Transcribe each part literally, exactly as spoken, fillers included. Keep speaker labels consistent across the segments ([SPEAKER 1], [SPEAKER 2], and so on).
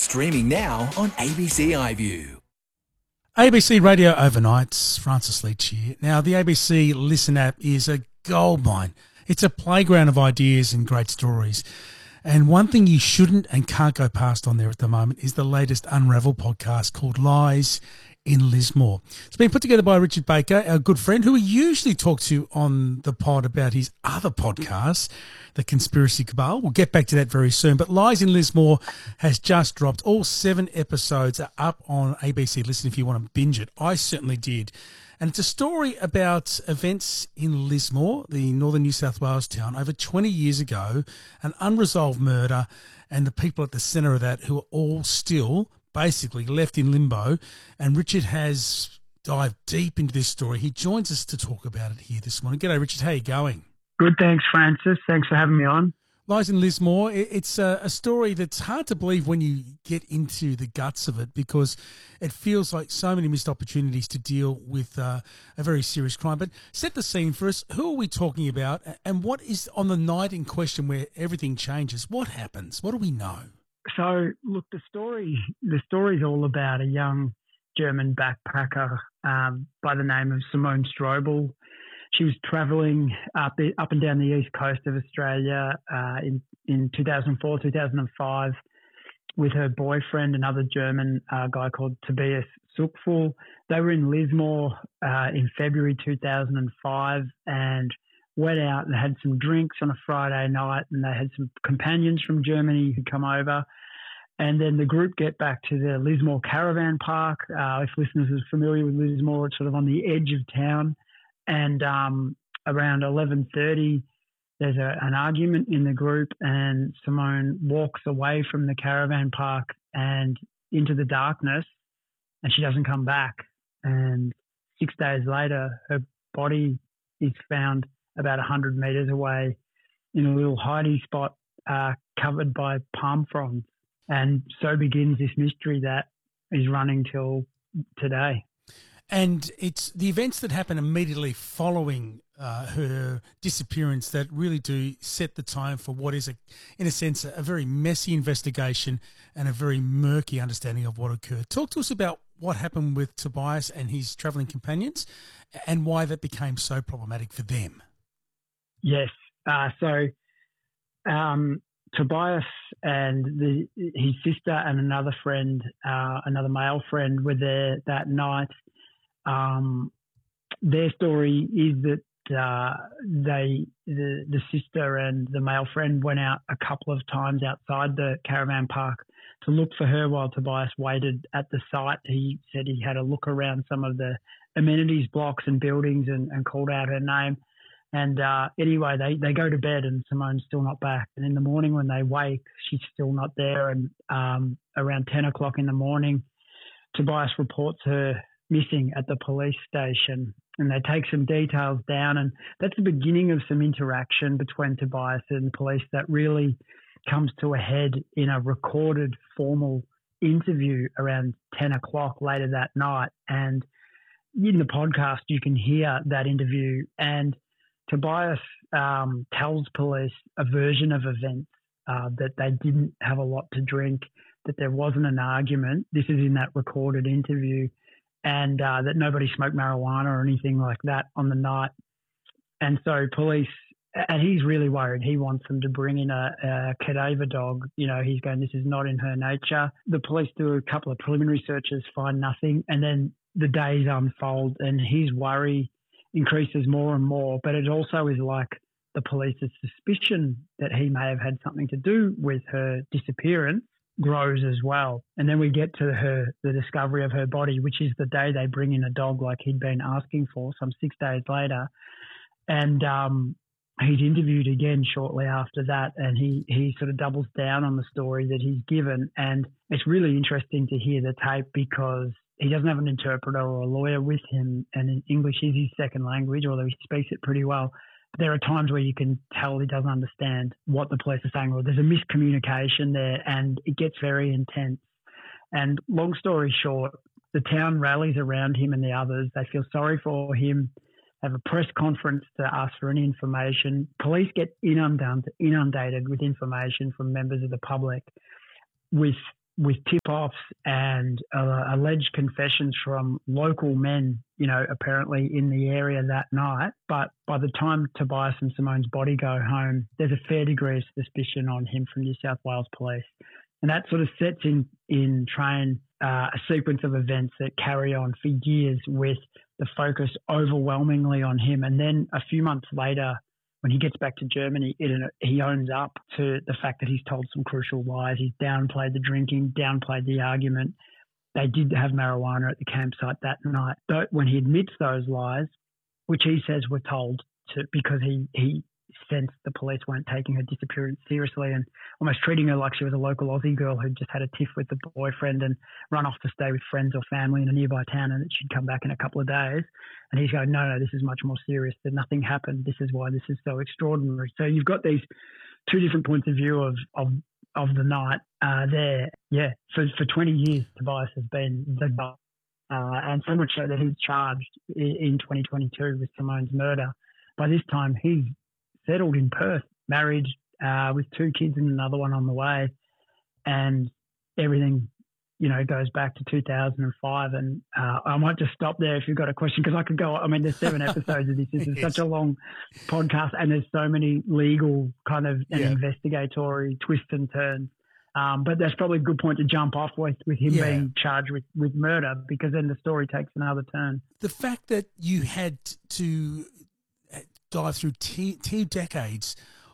[SPEAKER 1] Streaming now on A B C iView.
[SPEAKER 2] A B C Radio Overnights, Francis Leach here. Now, the A B C Listen app is a goldmine. It's a playground of ideas and great stories. And one thing you shouldn't and can't go past on there at the moment is the latest Unravel podcast called Lies in Lismore. It's been put together by Richard Baker, our good friend, who we usually talk to on the pod about his other podcast, The Conspiracy Cabal. We'll get back to that very soon. But Lies in Lismore has just dropped. All seven episodes are up on A B C Listen if you want to binge it. I certainly did. And it's a story about events in Lismore, the northern New South Wales town, over twenty years ago, an unresolved murder, and the people at the centre of that who are all still basically left in limbo. And Richard has dived deep into this story. He joins us to talk about it here this morning. G'day, Richard. How are you going?
[SPEAKER 3] Good, thanks, Francis. Thanks for having me on.
[SPEAKER 2] Lies in Lismore, it's a, a story that's hard to believe when you get into the guts of it, because it feels like so many missed opportunities to deal with uh, a very serious crime. But set the scene for us. Who are we talking about, and what is on the night in question where everything changes? What happens? What do we know?
[SPEAKER 3] So, look, the story the story's all about a young German backpacker um, by the name of Simone Strobel. She was travelling up the, up and down the east coast of Australia uh, in, in two thousand four, two thousand five with her boyfriend, another German uh, guy called Tobias Suckfuhl. They were in Lismore uh, in February two thousand five and went out and had some drinks on a Friday night, and they had some companions from Germany who come over. And then the group get back to the Lismore Caravan Park. Uh, if listeners are familiar with Lismore, it's sort of on the edge of town. And um, around eleven thirty, there's a, an argument in the group, and Simone walks away from the caravan park and into the darkness, and she doesn't come back. And six days later, her body is found about one hundred metres away in a little hidey spot uh, covered by palm fronds. And so begins this mystery that is running till today.
[SPEAKER 2] And it's the events that happen immediately following uh, her disappearance that really do set the tone for what is, a, in a sense, a very messy investigation and a very murky understanding of what occurred. Talk to us about what happened with Tobias and his travelling companions and why that became so problematic for them.
[SPEAKER 3] Yes. Uh, so um, Tobias and the, his sister and another friend, uh, another male friend, were there that night. Um, their story is that uh, they, the, the sister and the male friend went out a couple of times outside the caravan park to look for her while Tobias waited at the site. He said he had a look around some of the amenities blocks and buildings and, and called out her name. And uh, anyway, they, they go to bed and Simone's still not back. And in the morning when they wake, she's still not there. And um, around ten o'clock in the morning, Tobias reports her missing at the police station, and they take some details down, and that's the beginning of some interaction between Tobias and police that really comes to a head in a recorded formal interview around ten o'clock later that night. And in the podcast you can hear that interview, and Tobias um, tells police a version of events, uh, that they didn't have a lot to drink, that there wasn't an argument. This is in that recorded interview. And uh, that nobody smoked marijuana or anything like that on the night. And so police, and he's really worried. He wants them to bring in a, a cadaver dog. You know, he's going, this is not in her nature. The police do a couple of preliminary searches, find nothing. And then the days unfold and his worry increases more and more. But it also is like the police's suspicion that he may have had something to do with her disappearance grows as well. And then we get to her, the discovery of her body, which is the day they bring in a dog like he'd been asking for, some six days later. And um, he's interviewed again shortly after that, and he, he sort of doubles down on the story that he's given. And it's really interesting to hear the tape because he doesn't have an interpreter or a lawyer with him, and English is his second language, although he speaks it pretty well. There are times where you can tell he doesn't understand what the police are saying, or there's a miscommunication there, and it gets very intense. And long story short, the town rallies around him and the others. They feel sorry for him, have a press conference to ask for any information. Police get inundated, inundated with information from members of the public, with with tip-offs and uh, alleged confessions from local men, you know, apparently in the area that night. But by the time Tobias and Simone's body go home, there's a fair degree of suspicion on him from New South Wales Police. And that sort of sets in, in train uh, a sequence of events that carry on for years with the focus overwhelmingly on him. And then a few months later, when he gets back to Germany, it, he owns up to the fact that he's told some crucial lies. He's downplayed the drinking, downplayed the argument. They did have marijuana at the campsite that night. So when he admits those lies, which he says were told to because he, he sensed the police weren't taking her disappearance seriously and almost treating her like she was a local Aussie girl who'd just had a tiff with the boyfriend and run off to stay with friends or family in a nearby town and that she'd come back in a couple of days. And he's going, no, no, this is much more serious. That nothing happened. This is why this is so extraordinary. So you've got these two different points of view of of, of the night uh, there. Yeah, for, for twenty years, Tobias has been the guy. Uh, and so much so that he's charged in, in twenty twenty-two with Simone's murder. By this time, he's settled in Perth, married uh, with two kids and another one on the way. And everything, you know, goes back to two thousand five. And uh, I might just stop there if you've got a question because I could go, I mean, there's seven episodes of this. This is yes. such a long podcast and there's so many legal kind of and yeah. investigatory twists and turns. Um, but that's probably a good point to jump off with, with him yeah. being charged with, with murder because then the story takes another turn.
[SPEAKER 2] The fact that you had to dive through t- two decades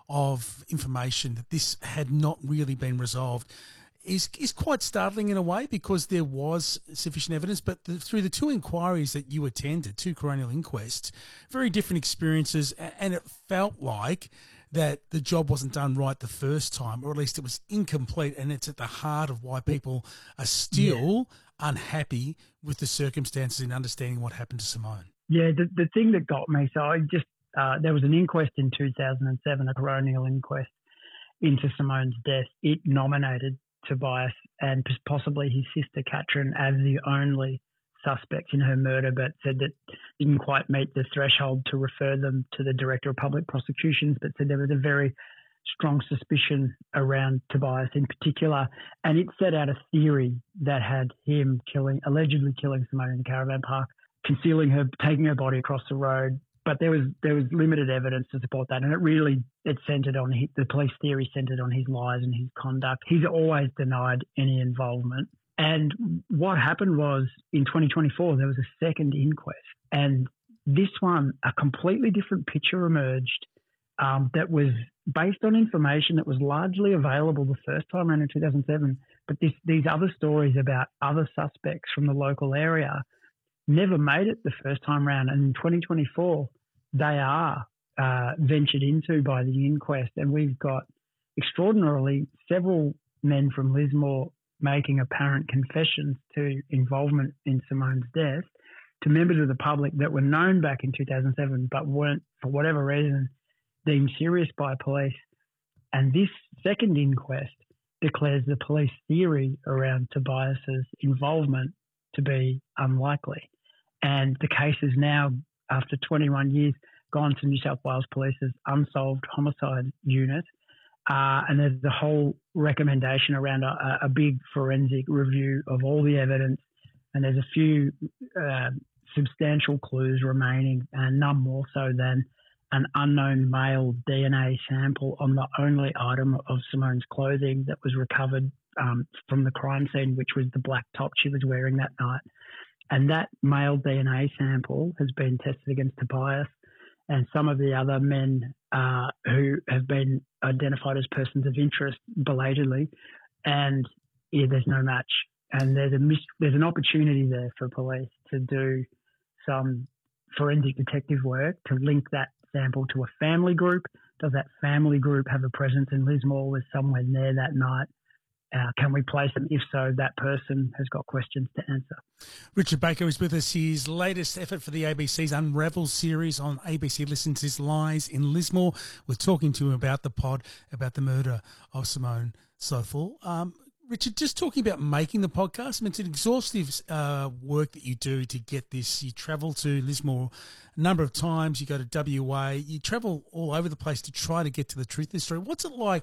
[SPEAKER 2] of information that this had not really been resolved is is quite startling in a way because there was sufficient evidence, but the, through the two inquiries that you attended, two coronial inquests, very different experiences, and it felt like that the job wasn't done right the first time, or at least it was incomplete, and it's at the heart of why people are still yeah. unhappy with the circumstances in understanding what happened to Simone.
[SPEAKER 3] Yeah, the, the thing that got me, so I just Uh, there was an inquest in two thousand seven, a coronial inquest into Simone's death. It nominated Tobias and possibly his sister Katrin as the only suspects in her murder, but said that didn't quite meet the threshold to refer them to the Director of Public Prosecutions, but said there was a very strong suspicion around Tobias in particular. And it set out a theory that had him killing, allegedly killing Simone in the caravan park, concealing her, taking her body across the road. But there was there was limited evidence to support that, and it really it centred on his, the police theory centred on his lies and his conduct. He's always denied any involvement. And what happened was in twenty twenty-four there was a second inquest, and this one a completely different picture emerged um, that was based on information that was largely available the first time around in two thousand seven. But this, these other stories about other suspects from the local area never made it the first time round, and in twenty twenty-four they are uh, ventured into by the inquest, and we've got extraordinarily several men from Lismore making apparent confessions to involvement in Simone's death to members of the public that were known back in two thousand seven but weren't, for whatever reason, deemed serious by police. And this second inquest declares the police theory around Tobias's involvement to be unlikely. And the case is now, after twenty-one years, gone to New South Wales Police's Unsolved Homicide Unit. Uh, and there's a whole recommendation around a, a big forensic review of all the evidence. And there's a few uh, substantial clues remaining, and none more so than an unknown male D N A sample on the only item of Simone's clothing that was recovered um, from the crime scene, which was the black top she was wearing that night. And that male D N A sample has been tested against Tobias and some of the other men uh, who have been identified as persons of interest belatedly. And yeah, there's no match. And there's a mis- there's an opportunity there for police to do some forensic detective work to link that sample to a family group. Does that family group have a presence in Lismore? Was someone there that night? Uh, can we place them? If so, that person has got questions to answer.
[SPEAKER 2] Richard Baker is with us. His latest effort for the A B C's Unravel series on A B C listens his Lies in Lismore. We're talking to him about the pod, about the murder of Simone Sauffel. Um, Richard, just talking about making the podcast, I mean, it's an exhaustive uh, work that you do to get this. You travel to Lismore a number of times. You go to W A. You travel all over the place to try to get to the truth of the story. What's it like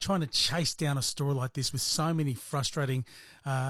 [SPEAKER 2] trying to chase down a story like this with so many frustrating uh,